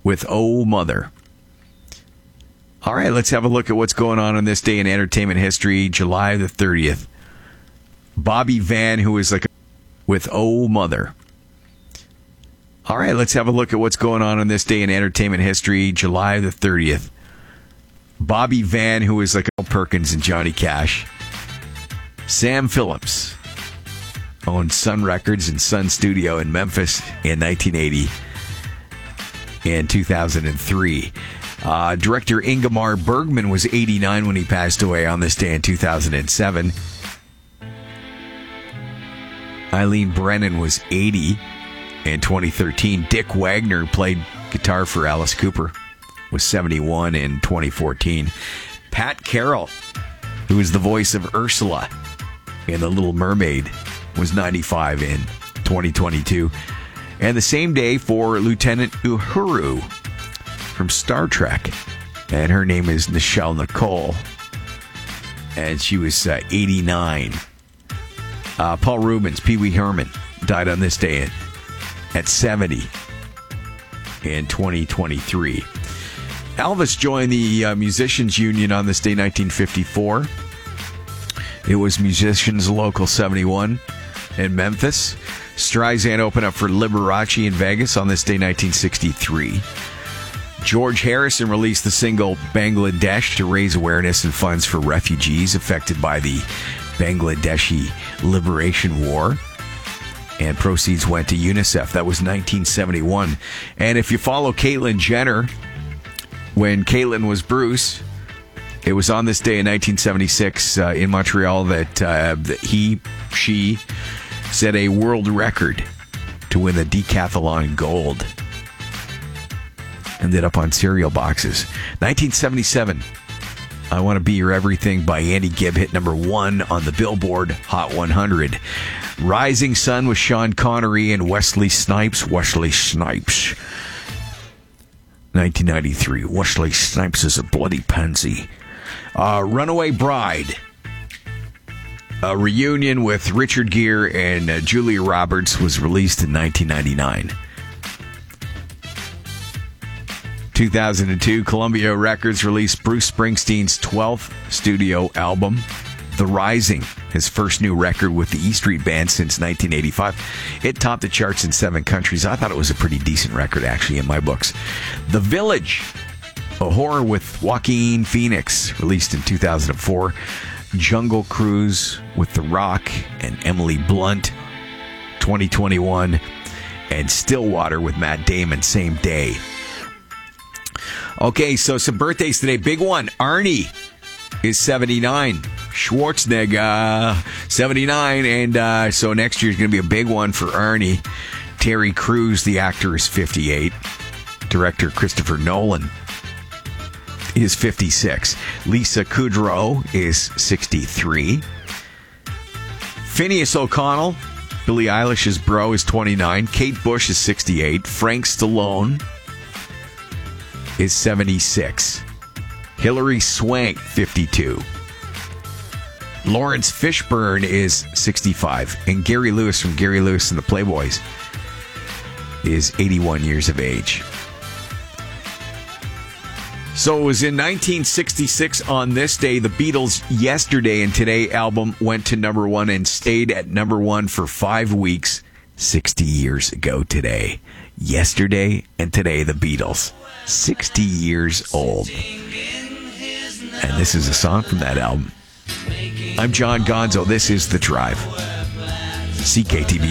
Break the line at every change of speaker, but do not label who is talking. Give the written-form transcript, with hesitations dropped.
with Oh Mother. All right, let's have a look at what's going on this day in entertainment history, July the 30th. Bobby Van, who is with Oh Mother. All right, let's have a look at what's going on this day in entertainment history, July the 30th. Bobby Van, who is Al Perkins and Johnny Cash. Sam Phillips owned Sun Records and Sun Studio in Memphis in 1980 and 2003. Director Ingmar Bergman was 89 when he passed away on this day in 2007. Eileen Brennan was 80 in 2013. Dick Wagner played guitar for Alice Cooper, was 71 in 2014. Pat Carroll, who is the voice of Ursula in The Little Mermaid, was 95 in 2022. And the same day for Lieutenant Uhuru from Star Trek. And her name is Nichelle Nicole. And she was 89. Paul Rubens, Pee Wee Herman, died on this day at 70 in 2023. Elvis joined the Musicians Union on this day, 1954. It was Musicians Local 71 in Memphis. Streisand opened up for Liberace in Vegas on this day, 1963. George Harrison released the single Bangladesh to raise awareness and funds for refugees affected by the Bangladeshi Liberation War. And proceeds went to UNICEF. That was 1971. And if you follow Caitlyn Jenner, when Caitlyn was Bruce, it was on this day in 1976 in Montreal that she set a world record to win the decathlon gold. Ended up on cereal boxes. 1977, I Want to Be Your Everything by Andy Gibb hit number 1 on the Billboard Hot 100. Rising Sun with Sean Connery and Wesley Snipes. 1993. Wesley Snipes is a bloody pansy. Runaway Bride. A reunion with Richard Gere and Julia Roberts was released in 1999. 2002, Columbia Records released Bruce Springsteen's 12th studio album, The Rising, his first new record with the E Street Band since 1985. It topped the charts in 7 countries. I thought it was a pretty decent record, actually, in my books. The Village, a horror with Joaquin Phoenix, released in 2004. Jungle Cruise with The Rock and Emily Blunt, 2021. And Stillwater with Matt Damon, same day. Okay, so some birthdays today. Big one, Arnie is 79. Schwarzenegger, 79. And so next year is going to be a big one for Arnie. Terry Crews, the actor, is 58. Director Christopher Nolan is 56. Lisa Kudrow is 63. Phineas O'Connell, Billie Eilish's bro, is 29. Kate Bush is 68. Frank Stallone is 76. Hilary Swank, 52. Lawrence Fishburne is 65. And Gary Lewis from Gary Lewis and the Playboys is 81 years of age. So it was in 1966 on this day, the Beatles' Yesterday and Today album went to number 1 and stayed at number 1 for 5 weeks 60 years ago today. Yesterday and Today, the Beatles. 60 years old. And this is a song from that album. I'm John Gonzo. This is The Drive. CKTB